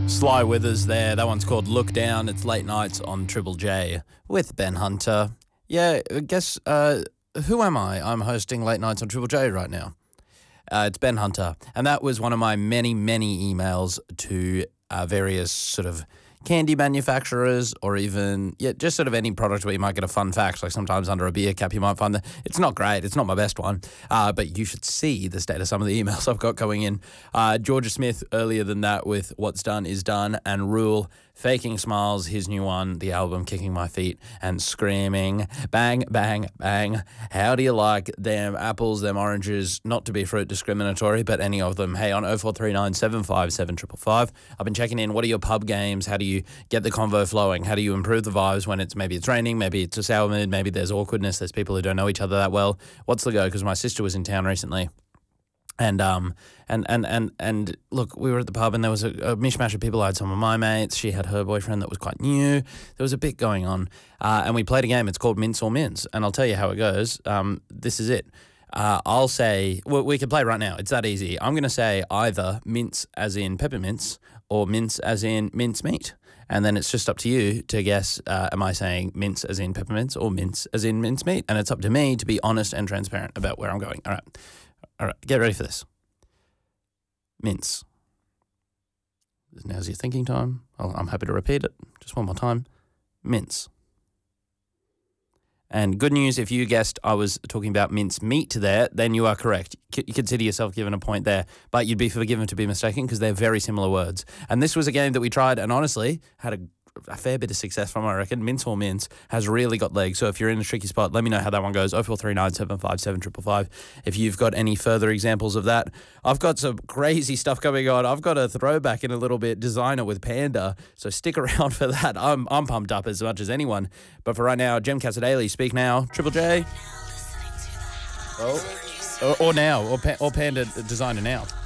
Sly Withers there. That one's called Look Down. It's late nights on Triple J with Ben Hunter. Yeah, guess who am I? I'm hosting late nights on Triple J right now. It's Ben Hunter. And that was one of my many, many emails to various sort of candy manufacturers or even, just sort of any product where you might get a fun fact. Like sometimes under a beer cap you might find that. It's not great. It's not my best one. But you should see the state of some of the emails I've got going in. Georgia Smith earlier than that with What's Done Is Done, and Rule, Faking Smiles, his new one, the album Kicking My Feet and Screaming. Bang, bang, bang. How do you like them apples, them oranges? Not to be fruit discriminatory, but any of them. Hey, on 0439 757 555. I've been checking in. What are your pub games? How do you get the convo flowing? How do you improve the vibes when maybe it's raining, maybe it's a sour mood, maybe there's awkwardness, there's people who don't know each other that well? What's the go? Because my sister was in town recently. And look, we were at the pub and there was a mishmash of people. I had some of my mates. She had her boyfriend that was quite new. There was a bit going on. And we played a game. It's called Mince or Mince. And I'll tell you how it goes. This is it. I'll say, we can play right now. It's that easy. I'm going to say either mince as in peppermints or mince as in mince meat. And then it's just up to you to guess, am I saying mince as in peppermints or mince as in mince meat? And it's up to me to be honest and transparent about where I'm going. All right, get ready for this. Mince. Now's your thinking time. I'm happy to repeat it just one more time. Mince. And good news, if you guessed I was talking about mince meat there, then you are correct. You consider yourself given a point there, but you'd be forgiven to be mistaken because they're very similar words. And this was a game that we tried and honestly had a fair bit of success from, I reckon. Mince or Mince has really got legs. So if you're in a tricky spot, let me know how that one goes. 0439 757 555. If you've got any further examples of that. I've got some crazy stuff coming on. I've got a throwback in a little bit, designer with Panda. So stick around for that. I'm pumped up as much as anyone. But for right now, Jem Casadale, Speak Now, Triple J. Or now, or Panda Designer Now.